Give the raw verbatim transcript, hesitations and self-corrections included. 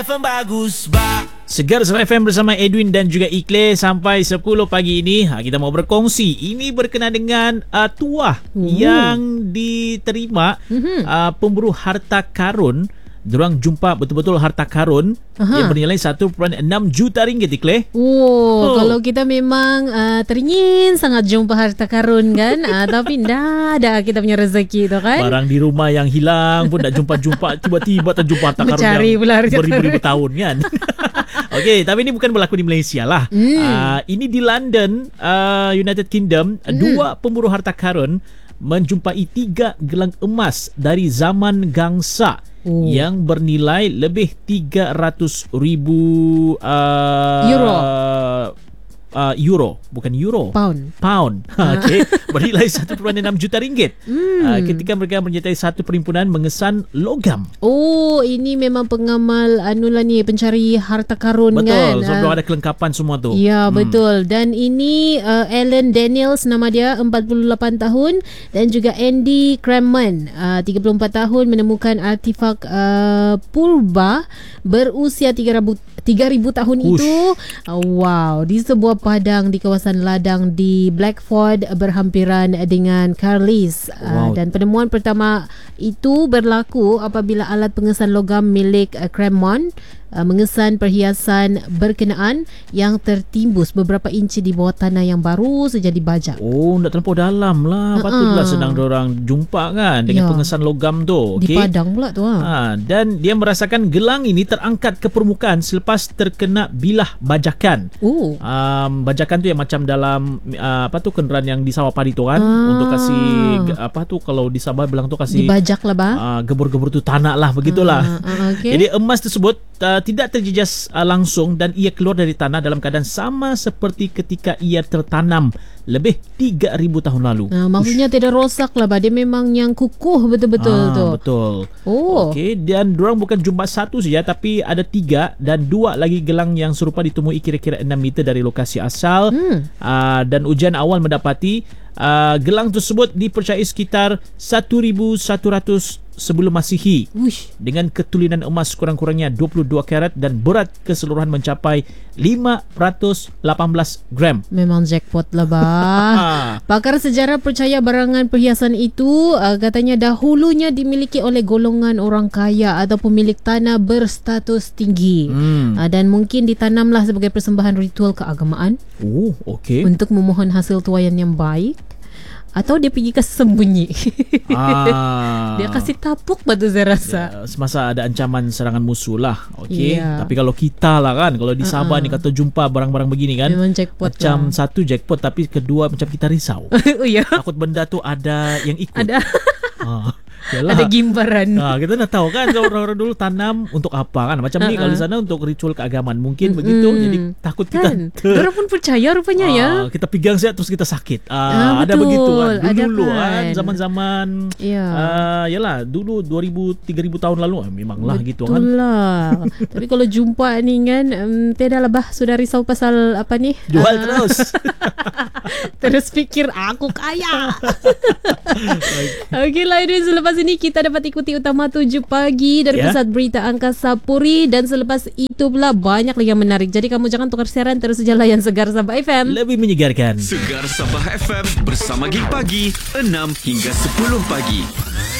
F M bagus bah. Segar Sabah F M bersama Edwin dan juga Ikle sampai sepuluh pagi ini. Ha, kita mau berkongsi. Ini berkenaan dengan uh, tuah uh. yang diterima uh-huh. uh, pemburu harta karun. Diorang jumpa betul-betul harta karun Aha. yang bernilai satu perpuluhan enam juta ringgit, Ikle. Oh, oh, kalau kita memang uh, teringin sangat jumpa harta karun kan, uh, tapi dah ada kita punya rezeki tu kan. Barang di rumah yang hilang pun tak jumpa-jumpa, tiba-tiba terjumpa harta karun mencari yang beribu-ribu tahun kan. Okey, tapi ini bukan berlaku di Malaysia lah. Mm. Uh, ini di London, uh, United Kingdom, mm. dua pemburu harta karun menjumpai tiga gelang emas dari zaman gangsa. Oh. Yang bernilai lebih tiga ratus ribu uh, euro. Uh, euro, bukan euro. Pound. Pound. Okey, bernilai satu perpuluhan enam juta ringgit. Hmm. Uh, ketika mereka menyertai satu perhimpunan mengesan logam. Oh, ini memang pengamal anulah ni, pencari harta karun. Betul, kan. Betul, sebelum uh, ada kelengkapan semua tu. Ya, hmm. betul. Dan ini uh, Alan Daniels, nama dia, empat puluh lapan tahun, dan juga Andy Craman, uh, tiga puluh empat tahun, menemukan artifak uh, purba berusia tiga ribu tahun. Ush. Itu. Uh, wow, di sebuah padang di kawasan ladang di Blackford berhampiran dengan Carlisle. Wow. Uh, dan penemuan pertama itu berlaku apabila alat pengesan logam milik uh, Cremon uh, mengesan perhiasan berkenaan yang tertimbus beberapa inci di bawah tanah yang baru saja dibajak. Oh, nak terlampau dalam lah. Uh-uh. Patutlah senang diorang jumpa kan dengan ya. pengesan logam tu. Di okay? padang pula tu. Ha. Ha, dan dia merasakan gelang ini terangkat ke permukaan selepas terkena bilah bajakan. Oh. Um, bajakan tu yang macam dalam uh, apa tu kenderaan yang di sawah padi tu kan, ah. untuk kasih apa tu kalau di Sabah bilang tu kasih dibajak lah bah. Uh, gebur-gebur tu tanah lah begitulah. Ah, ah, okay. Jadi emas tersebut uh, tidak terjejas uh, langsung dan ia keluar dari tanah dalam keadaan sama seperti ketika ia tertanam lebih tiga ribu tahun lalu. Nah, maksudnya Ush. tidak rosak lah bah. Dia memang yang kukuh betul-betul ah, tu. Betul. Oh. Okey, dan diorang bukan jumpa satu saja tapi ada tiga dan dua lagi gelang yang serupa ditemui kira-kira enam meter dari lokasi asal. Hmm. Uh, dan ujian awal mendapati uh, gelang tersebut dipercayai sekitar seribu seratus sebelum Masihi. Uish. Dengan ketulinan emas kurang-kurangnya dua puluh dua karat dan berat keseluruhan mencapai lima ratus lapan belas gram. Memang jackpot lah bah. Pakar sejarah percaya barangan perhiasan itu uh, katanya dahulunya dimiliki oleh golongan orang kaya atau pemilik tanah berstatus tinggi. Hmm. Uh, dan mungkin ditanamlah sebagai persembahan ritual keagamaan. Oh, okey. Untuk memohon hasil tuaian yang baik. Atau dia pergi kasih sembunyi. Ah. Dia kasih tapuk batu saya rasa. Ya, semasa ada ancaman serangan musuh lah. Okey. Ya. Tapi kalau kita lah kan, kalau di Sabah uh-uh. ni kata jumpa barang-barang begini kan, memang jackpot macam lah. Satu jackpot, tapi kedua macam kita risau. Oh ya. Takut benda tu ada yang ikut. Ada. Ah. Yalah. Ada gimbaran. Nah, kita dah tahu kan kalau orang-orang dulu tanam untuk apa kan. Macam uh-uh. ni kalau di sana untuk ritual keagamaan mungkin mm-hmm. begitu. Jadi takut kita kan. Ter... Orang pun percaya rupanya uh, ya. Kita pegang saja terus kita sakit. Uh, ah, ada betul. begitu kan. Dulu-dulu kan. kan zaman-zaman ya. uh, yalah dulu dua ribu tiga ribu tahun lalu memanglah betul gitu kan. Betul lah. Tapi kalau jumpa ni kan um, tiada lah bah sudah risau pasal apa ni? Jual uh, terus. Terus fikir aku kaya. Okey lah Edwin, selepas ini kita dapat ikuti Utama tujuh pagi dari yeah. Pusat Berita Angkasa Puri, dan selepas itu pula banyak lagi yang menarik. Jadi kamu jangan tukar siaran, terus saja layan Segar Sabah F M. Lebih menyegarkan. Segar Sabah F M bersama Gig Pagi enam hingga sepuluh pagi.